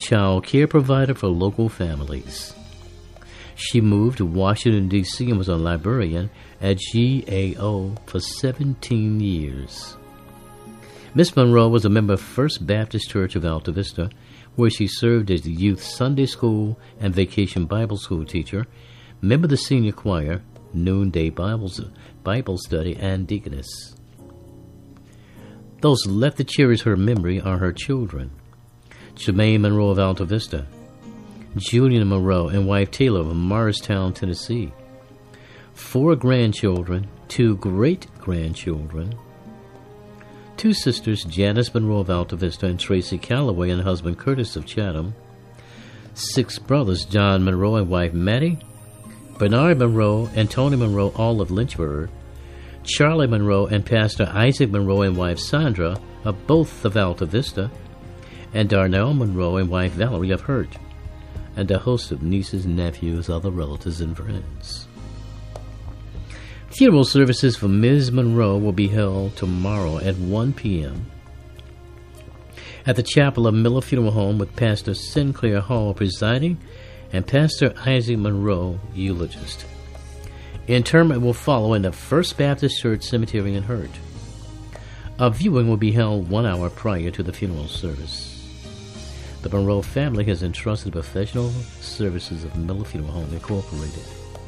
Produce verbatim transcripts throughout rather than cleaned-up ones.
child care provider for local families. She moved to Washington, D C and was a librarian at G A O for seventeen years. Miss Monroe was a member of First Baptist Church of Alta Vista, where she served as the youth Sunday school and vacation Bible school teacher, member of the senior choir, noonday Bibles, Bible study, and deaconess. Those left to cherish her memory are her children: Jermaine Monroe of Alta Vista, Julian Monroe and wife Taylor of Morristown, Tennessee, four grandchildren, two great-grandchildren, two sisters, Janice Monroe of Alta Vista and Tracy Calloway and husband Curtis of Chatham, six brothers, John Monroe and wife Mattie, Bernard Monroe and Tony Monroe, all of Lynchburg, Charlie Monroe and Pastor Isaac Monroe and wife Sandra of both of Alta Vista, and Darnell Monroe and wife Valerie of Hurt, and a host of nieces, nephews, other relatives, and friends. Funeral services for Miz Monroe will be held tomorrow at one p.m. at the chapel of Miller Funeral Home, with Pastor Sinclair Hall presiding and Pastor Isaac Monroe eulogist. Interment will follow in the First Baptist Church Cemetery in Hurt. A viewing will be held one hour prior to the funeral service. The Monroe family has entrusted professional services of Miller Funeral Home Incorporated.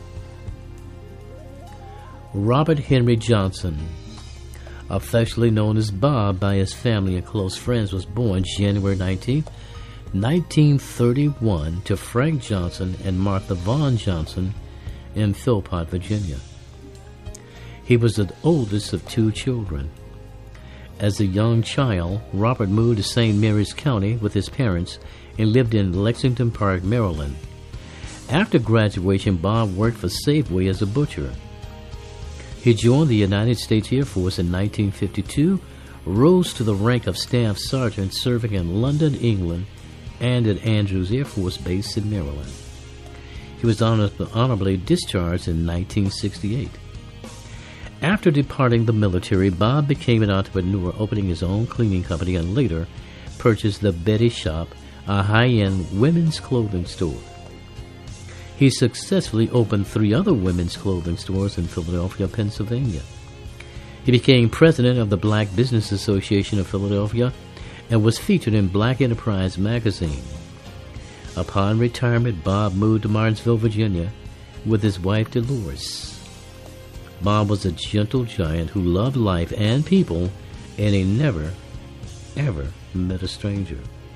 Robert Henry Johnson, affectionately known as Bob by his family and close friends, was born January nineteenth, nineteen thirty-one to Frank Johnson and Martha Vaughn Johnson in Philpott, Virginia. He was the oldest of two children. As a young child, Robert moved to Saint Mary's County with his parents and lived in Lexington Park, Maryland. After graduation, Bob worked for Safeway as a butcher. He joined the United States Air Force in nineteen fifty-two, rose to the rank of Staff Sergeant, serving in London, England, and at Andrews Air Force Base in Maryland. He was honorably discharged in nineteen sixty-eight. After departing the military, Bob became an entrepreneur, opening his own cleaning company, and later purchased the Betty Shop, a high-end women's clothing store. He successfully opened three other women's clothing stores in Philadelphia, Pennsylvania. He became president of the Black Business Association of Philadelphia and was featured in Black Enterprise magazine. Upon retirement, Bob moved to Martinsville, Virginia, with his wife Dolores. Bob was a gentle giant who loved life and people, and he never, ever met a stranger.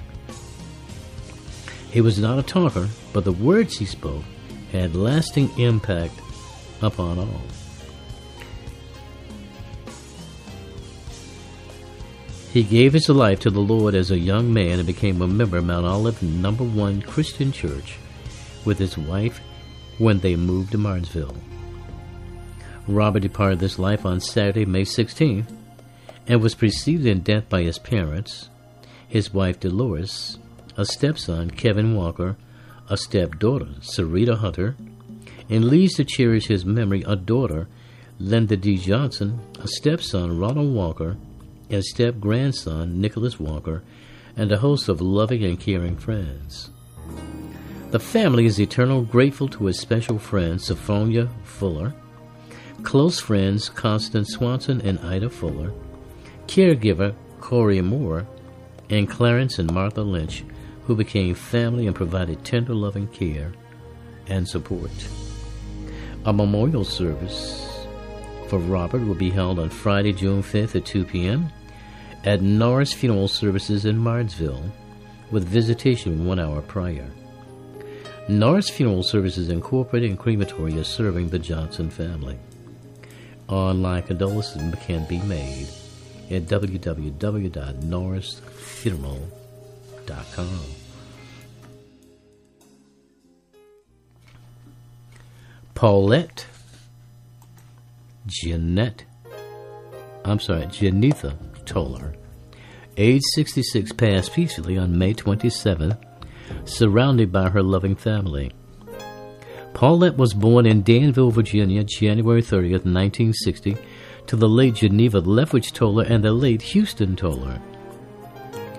He was not a talker, but the words he spoke had lasting impact upon all. He gave his life to the Lord as a young man and became a member of Mount Olive Number One Christian Church with his wife when they moved to Martinsville. Robert departed this life on Saturday, May sixteenth, and was preceded in death by his parents, his wife Dolores, a stepson, Kevin Walker, a stepdaughter, Sarita Hunter, and leaves to cherish his memory a daughter, Linda D. Johnson, a stepson, Ronald Walker, and step-grandson, Nicholas Walker, and a host of loving and caring friends. The family is eternally grateful to his special friends, Sophronia Fuller, close friends, Constance Swanson and Ida Fuller, caregiver, Corey Moore, and Clarence and Martha Lynch, who became family and provided tender loving care and support. A memorial service for Robert will be held on Friday, June fifth at two p.m. at Norris Funeral Services in Martinsville, with visitation one hour prior. Norris Funeral Services Incorporated and Crematory is serving the Johnson family. Online condolences can be made at w w w dot norris funeral dot com. Paulette Jeanette, I'm sorry, Janetha Toller, age sixty-six, passed peacefully on May twenty-seventh, surrounded by her loving family. Paulette was born in Danville, Virginia, January thirtieth, nineteen sixty, to the late Geneva Lethbridge Toller and the late Houston Toller.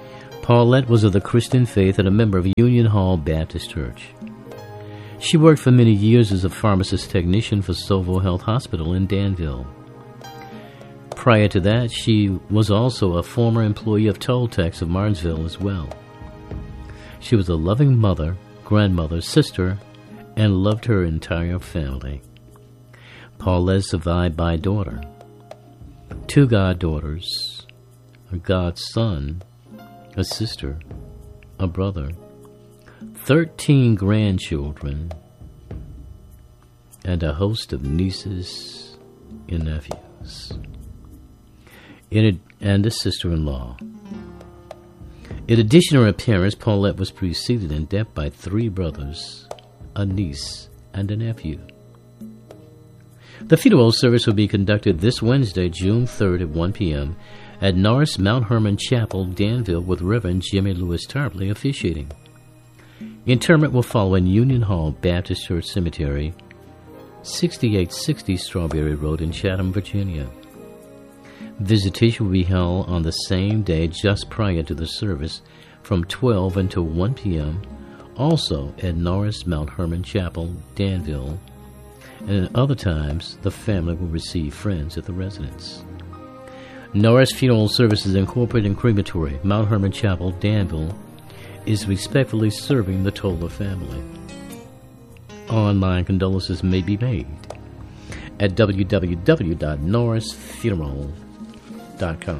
Paulette was of the Christian faith and a member of Union Hall Baptist Church. She worked for many years as a pharmacist technician for Sovo Health Hospital in Danville. Prior to that, she was also a former employee of Toltecs of Martinsville as well. She was a loving mother, grandmother, sister, and loved her entire family. Paulette is survived by a daughter, two goddaughters, a godson, a sister, a brother, thirteen grandchildren, and a host of nieces and nephews, in a, and a sister-in-law. In addition to her parents, Paulette was preceded in death by three brothers, a niece, and a nephew. The funeral service will be conducted this Wednesday, June third at one p.m. at Norris Mount Hermon Chapel, Danville, with Reverend Jimmy Lewis Tarpley officiating. Interment will follow in Union Hall Baptist Church Cemetery, sixty-eight sixty Strawberry Road in Chatham, Virginia. Visitation will be held on the same day just prior to the service from twelve until one p.m., also at Norris Mount Hermon Chapel, Danville, and at other times the family will receive friends at the residence. Norris Funeral Services Incorporated and Crematory, Mount Hermon Chapel, Danville, is respectfully serving the Toller family. Online condolences may be made at w w w dot norris funeral dot com.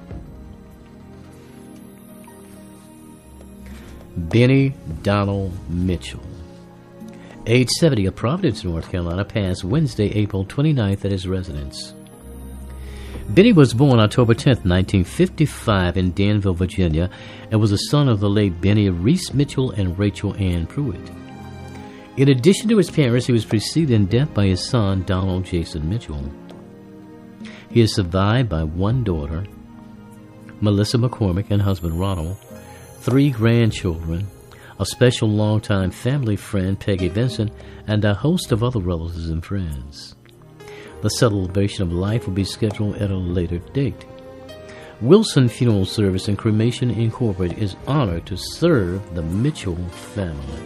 Benny Donald Mitchell, age seventy, of Providence, North Carolina, passed Wednesday, April twenty-ninth at his residence. Benny was born October tenth, nineteen fifty-five in Danville, Virginia, and was the son of the late Benny Reese Mitchell and Rachel Ann Pruitt. In addition to his parents, he was preceded in death by his son, Donald Jason Mitchell. He is survived by one daughter, Melissa McCormick, and husband Ronald, three grandchildren, a special longtime family friend, Peggy Vincent, and a host of other relatives and friends. The celebration of life will be scheduled at a later date. Wilson Funeral Service and Cremation Incorporated is honored to serve the Mitchell family.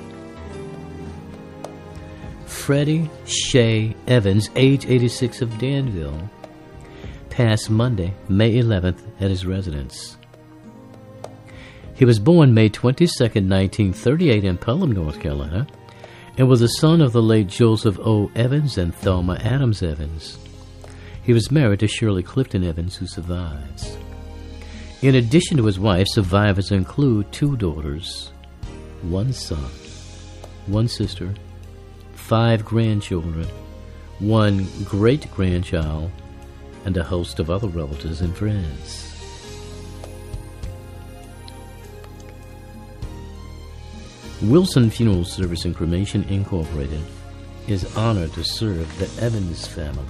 Freddie Shea Evans, age eighty-six, of Danville, passed Monday, May eleventh, at his residence. He was born May twenty-second, nineteen thirty-eight in Pelham, North Carolina, and was the son of the late Joseph O. Evans and Thelma Adams Evans. He was married to Shirley Clifton Evans, who survives. In addition to his wife, survivors include two daughters, one son, one sister, five grandchildren, one great-grandchild, and a host of other relatives and friends. Wilson Funeral Service and Cremation Incorporated is honored to serve the Evans family.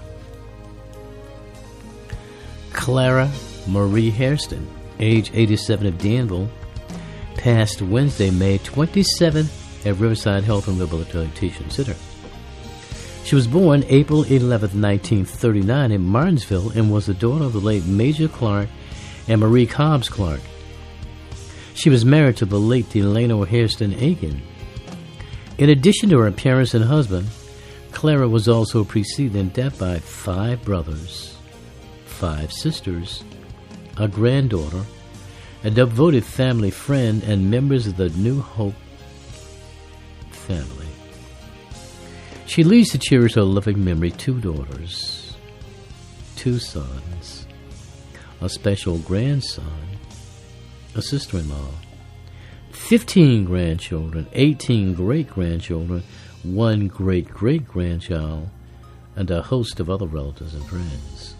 Clara Marie Hairston, age eighty-seven, of Danville, passed Wednesday, May twenty-seventh, at Riverside Health and Rehabilitation Center. She was born April eleventh, nineteen thirty-nine in Martinsville, and was the daughter of the late Major Clark and Marie Cobbs Clark. She was married to the late Delano Hairston Aiken. In addition to her parents and husband, Clara was also preceded in death by five brothers, five sisters, a granddaughter, a devoted family friend, and members of the New Hope family. She leaves to cherish her loving memory two daughters, two sons, a special grandson, a sister-in-law, fifteen grandchildren, eighteen great-grandchildren, one great-great-grandchild, and a host of other relatives and friends.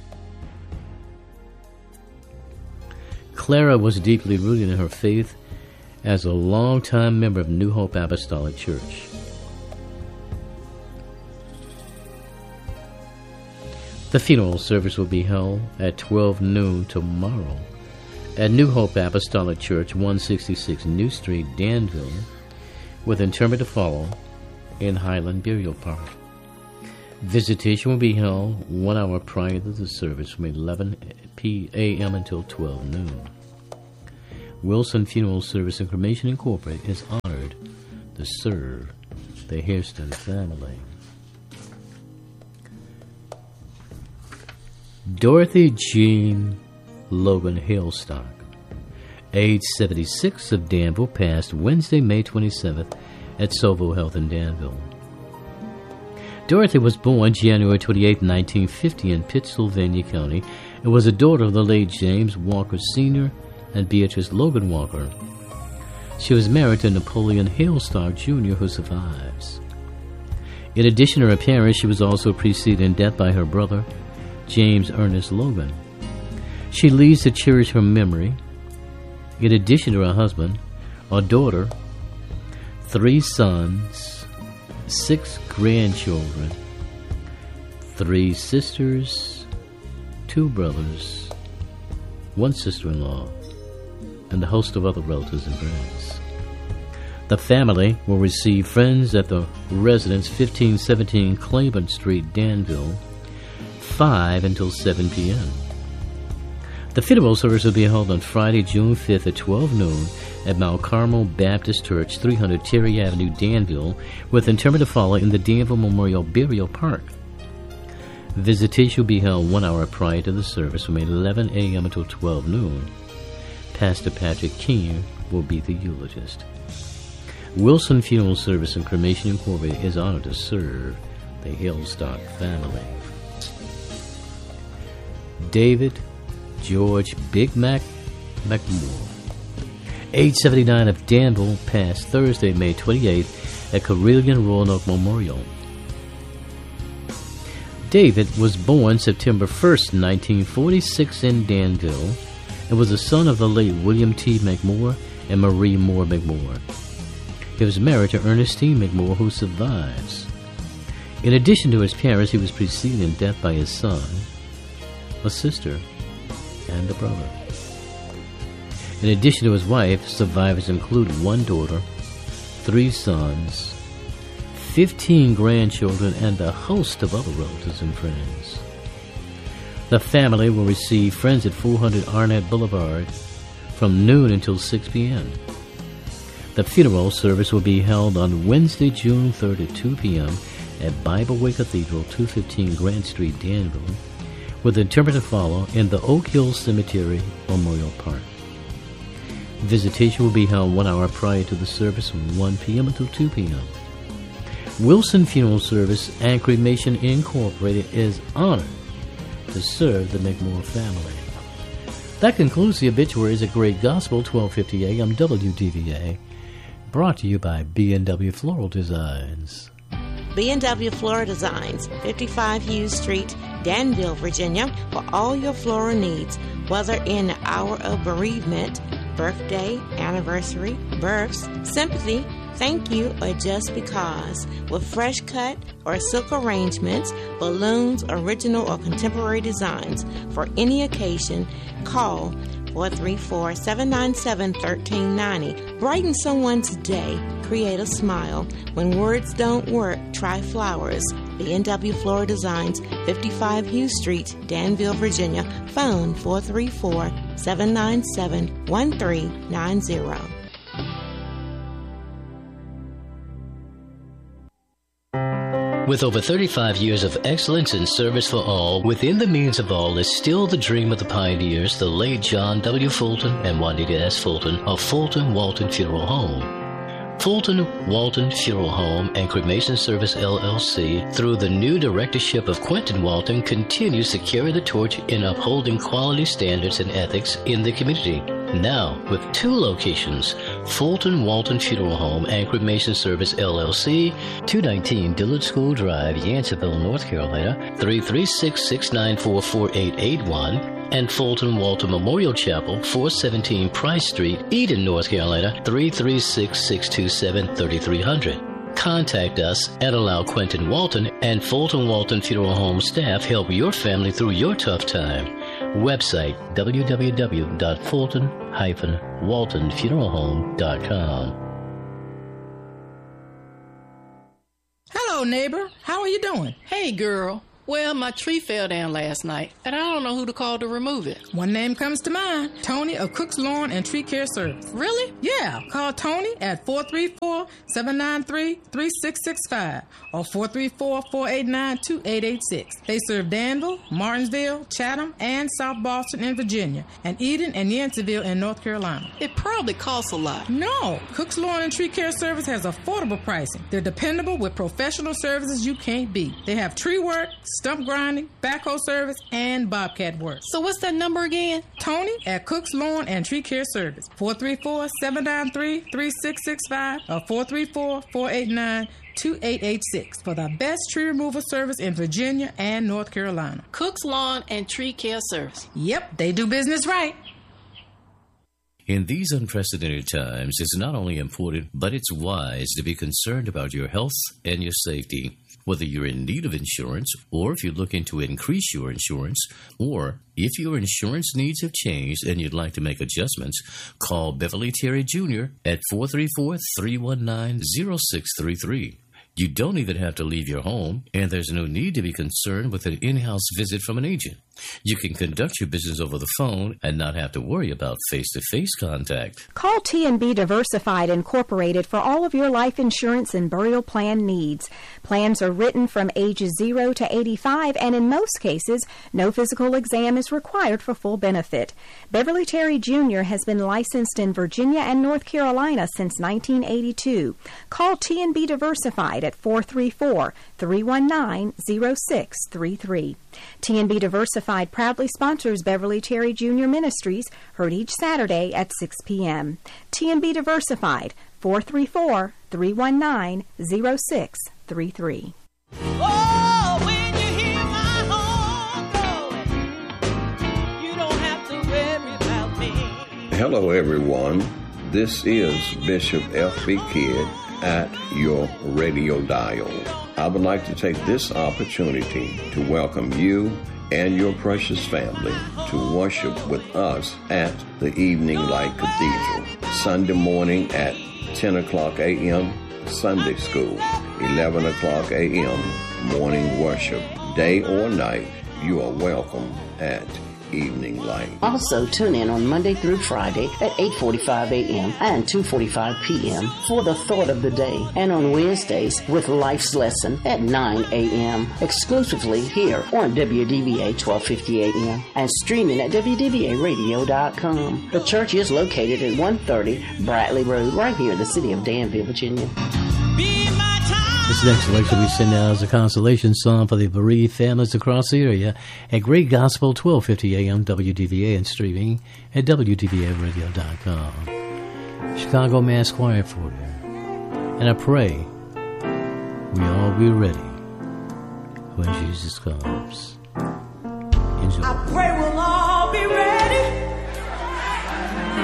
Clara was deeply rooted in her faith as a longtime member of New Hope Apostolic Church. The funeral service will be held at twelve noon tomorrow at New Hope Apostolic Church, one sixty-six New Street, Danville, with interment to follow in Highland Burial Park. Visitation will be held one hour prior to the service from eleven a.m. until twelve noon. Wilson Funeral Service and Cremation Incorporated is honored to serve the Hairston family. Dorothy Jean Logan Hailstock, age seventy-six, of Danville, passed Wednesday, May twenty-seventh at Sovo Health in Danville. Dorothy was born January twenty-eighth, nineteen fifty in Pittsylvania County and was a daughter of the late James Walker Senior and Beatrice Logan Walker. She was married to Napoleon Hailstock Junior, who survives. In addition to her parents, she was also preceded in death by her brother, James Ernest Logan. She leads to cherish her memory. In addition to her husband, a daughter, three sons, six grandchildren, three sisters, two brothers, one sister-in-law, and a host of other relatives and friends. The family will receive friends at the residence fifteen seventeen Claiborne Street, Danville, five until seven p.m. The funeral service will be held on Friday, June fifth at twelve noon at Mount Carmel Baptist Church, three hundred Terry Avenue, Danville, with interment to follow in the Danville Memorial Burial Park. Visitation will be held one hour prior to the service from eleven a.m. until twelve noon. Pastor Patrick King will be the eulogist. Wilson Funeral Service and Cremation Incorporated is honored to serve the Hailstock family. David George Big Mac McMoore, age seventy-nine, of Danville, passed Thursday, May twenty-eighth at Carilion Roanoke Memorial. David was born September first, nineteen forty-six in Danville, and was the son of the late William T. McMoore and Marie Moore McMoore. He was married to Ernestine McMoore, who survives. In addition to his parents, he was preceded in death by his son, a sister, and a brother. In addition to his wife, survivors include one daughter, three sons, fifteen grandchildren, and a host of other relatives and friends. The family will receive friends at four hundred Arnett Boulevard from noon until six p.m. The funeral service will be held on Wednesday, June third at two p.m. at Bible Way Cathedral, two fifteen Grant Street, Danville, with interment to follow in the Oak Hill Cemetery Memorial Park. Visitation will be held one hour prior to the service from one p.m. until two p.m. Wilson Funeral Service and Cremation Incorporated is honored to serve the McMoore family. That concludes the obituaries at Great Gospel, twelve fifty A M W D V A, brought to you by B and W Floral Designs. B and W Floral Designs, fifty-five Hughes Street, Danville, Virginia, for all your floral needs, whether in the hour of bereavement, birthday, anniversary, births, sympathy, thank you, or just because. With fresh cut or silk arrangements, balloons, original or contemporary designs for any occasion, call four three four, seven nine seven, one three nine zero. Brighten someone's day. Create a smile. When words don't work, try flowers. B and W Floral Designs, fifty-five Hughes Street, Danville, Virginia. Phone four three four, seven nine seven, one three nine zero. With over thirty-five years of excellence and service for all, within the means of all is still the dream of the pioneers, the late John W. Fulton and Juanita S. Fulton of Fulton Walton Funeral Home. Fulton Walton Funeral Home and Cremation Service, L L C, through the new directorship of Quentin Walton, continues to carry the torch in upholding quality standards and ethics in the community. Now, with two locations, Fulton Walton Funeral Home and Cremation Service, L L C, two nineteen Dillard School Drive, Yanceyville, North Carolina, three three six, six nine four, four eight eight one, and Fulton Walton Memorial Chapel, four seventeen Price Street, Eden, North Carolina, three three six, six two seven, three three zero zero. Contact us and allow Quentin Walton and Fulton Walton Funeral Home staff help your family through your tough time. Website w w w dot fulton dash walton funeral home dot com. Hello, neighbor. How are you doing? Hey, girl. Well, my tree fell down last night, and I don't know who to call to remove it. One name comes to mind, Tony of Cook's Lawn and Tree Care Service. Really? Yeah, call Tony at four three four, seven nine three, three six six five or four three four, four eight nine, two eight eight six. They serve Danville, Martinsville, Chatham, and South Boston in Virginia, and Eden and Yanceyville in North Carolina. It probably costs a lot. No, Cook's Lawn and Tree Care Service has affordable pricing. They're dependable with professional services you can't beat. They have tree work, stump grinding, backhoe service, and bobcat work. So what's that number again? Tony at Cook's Lawn and Tree Care Service, four three four, seven nine three, three six six five or four three four, four eight nine, two eight eight six for the best tree removal service in Virginia and North Carolina. Cook's Lawn and Tree Care Service. Yep, they do business right. In these unprecedented times, it's not only important, but it's wise to be concerned about your health and your safety. Whether you're in need of insurance, or if you're looking to increase your insurance, or if your insurance needs have changed and you'd like to make adjustments, call Beverly Terry Junior at four three four, three one nine, zero six three three. You don't even have to leave your home, and there's no need to be concerned with an in-house visit from an agent. You can conduct your business over the phone and not have to worry about face-to-face contact. Call T and B Diversified Incorporated for all of your life insurance and burial plan needs. Plans are written from ages zero to eighty-five, and in most cases, no physical exam is required for full benefit. Beverly Terry Junior has been licensed in Virginia and North Carolina since nineteen eighty-two. Call T and B Diversified at four three four, three one nine, zero six three three. T and B Diversified proudly sponsors Beverly Terry Junior Ministries, heard each Saturday at six p.m. T and B Diversified, four three four, three one nine, zero six three three. Oh, when you hear my horn blowing, you don't have to worry about me. Hello, everyone. This is Bishop F B. Kidd at your radio dial. I would like to take this opportunity to welcome you and your precious family to worship with us at the Evening Light Cathedral. Sunday morning at ten o'clock a.m., Sunday school, eleven o'clock a.m., morning worship. Day or night, you are welcome at Evening Light. Also, tune in on Monday through Friday at eight forty-five a.m. and two forty-five p.m. for the Thought of the Day, and on Wednesdays with Life's Lesson at nine a.m. exclusively here on W D B A twelve fifty a.m. and streaming at W D B A radio dot com. The church is located at one thirty Bradley Road, right here in the city of Danville, Virginia. This next selection we send out as a consolation song for the bereaved families across the area at Great Gospel, twelve fifty a.m. W D V A, and streaming at W D V A radio dot com. Chicago Mass Choir for you. And I pray we all be ready when Jesus comes. Enjoy. I pray we'll all